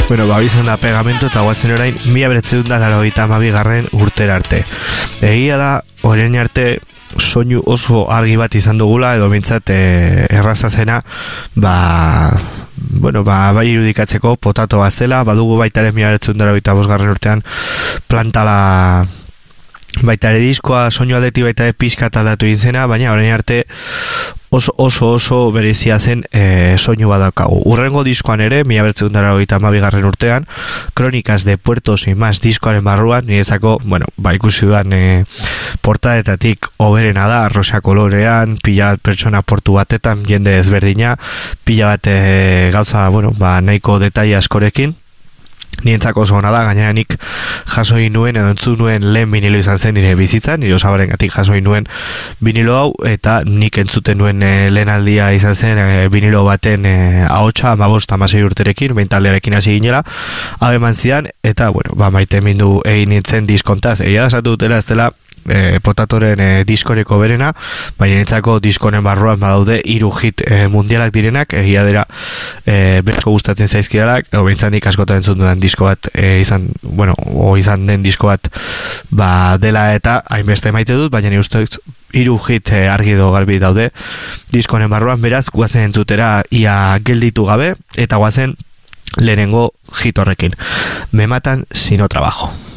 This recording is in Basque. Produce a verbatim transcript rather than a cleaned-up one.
bueno, ba, bizan da pegamento eta guatzen orain mila beretzedun da laro eta amabigarren urtera arte. Egia da, orain arte soinu oso argi bat izan dugula, edo bintzat e, erraza zena, ba, bueno, ba, bai irudikatzeko potato bat zela, badugu baitaren mila beretzedun da laro eta bosgarren urtean plantala baita ere diskoa soinu aldeti baita ere pixka taldatu izena, baina orain arte oso oso oso berezia zen e, soinu badaukagu. Urrengo diskoan ere, mila beretzedun da laurogeita hamabigarren urtean, Crónicas de Puerto Sin Más diskoaren barruan, niretzako, bueno, ba ikusi dudan e, portadetatik oberena da, rosa kolorean, pila bat pertsona portu batetan, jende ezberdina, pila bat e, gauza, bueno, ba nahiko detaile askorekin. Nientzako oso hona da, gainera nik jasoi nuen edo entzun nuen lehen vinilo izan zen nire bizitzan, nire osabaren gatik jasoi nuen vinilo hau, eta nik entzuten nuen e, lehen aldia izan zen e, vinilo baten e, ahotsa amabost amasei urterekin, behin taldearekin hasi ginela, abeman zidan, eta bueno, ba, maite mindu egin nintzen diskontaz, egia da esatu dutela ez dela E, potatoren e, diskoreko berena, baina nintzako diskonen barruan badaude hiru hit e, mundialak direnak, egia dira e, besko gustatzen zaizkidalak, edo behintzat nik askotan entzun dudan disko bat e, izan, bueno, o izan den disko bat ba, dela eta hainbeste maite dut, baina ni uste hiru hit e, argi edo garbi daude diskonen barruan, beraz guazen entzutera ia gelditu gabe, eta guazen lehenengo hit horrekin. Me matan si no trabajo.